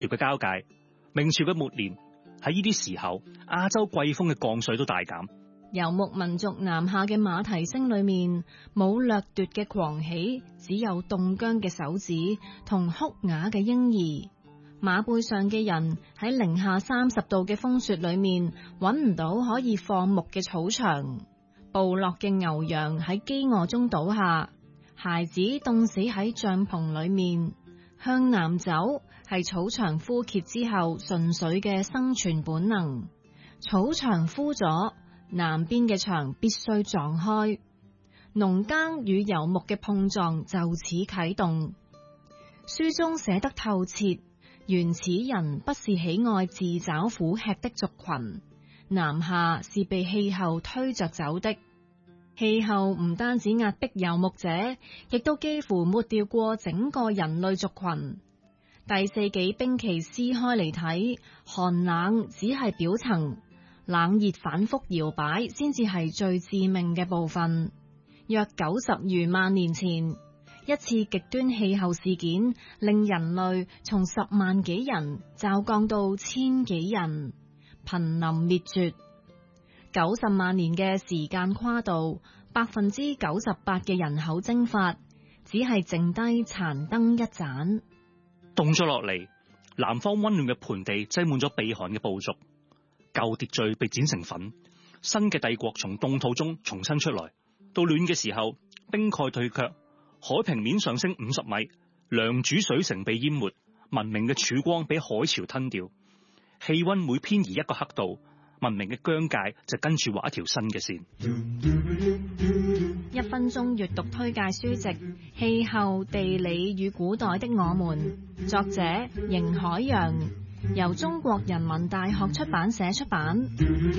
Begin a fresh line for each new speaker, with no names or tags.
嘅交界。明朝嘅末年，喺呢啲時候，亞洲季風嘅降水都大減。
游牧民族南下嘅馬蹄聲裏面，冇掠奪嘅狂喜，只有凍僵嘅手指同哭啞嘅嬰兒。馬背上嘅人喺零下30度嘅風雪裏面，揾唔到可以放牧嘅草場。部落嘅牛羊喺飢餓中倒下，孩子凍死喺帳篷裏面。向南走係草場枯竭之後純粹嘅生存本能。草場枯咗，南邊嘅牆必須撞開，農耕與游牧嘅碰撞就此啟動。書中寫得透徹，原始人不是喜愛自找苦吃的族群，南下是被氣候推着走的。氣候唔單止壓迫游牧者，亦都幾乎抹掉過整個人類族群。第四紀兵器撕開嚟睇，寒冷只係表層，冷熱反覆搖擺先至係最致命嘅部分。約90餘萬年前，一次極端氣候事件令人類從10萬幾人驟降到1000幾人，瀕臨滅絕。90萬年嘅時間跨度，98%嘅人口蒸發，只係剩低殘燈一盞。
凍咗落嚟，南方溫暖嘅盆地擠滿咗避寒嘅部族，舊秩序被剪成粉，新嘅帝國從凍土中重新出來。到暖嘅時候，冰蓋退卻，海平面上升50米，良渚水城被淹沒，文明嘅曙光被海潮吞掉。氣溫每偏移1個刻度，文明嘅疆界就跟住畫一條新嘅線。
1分鐘閱讀推介書籍《氣候、地理與古代的我們》，作者邢海洋，由中國人民大學出版社出版。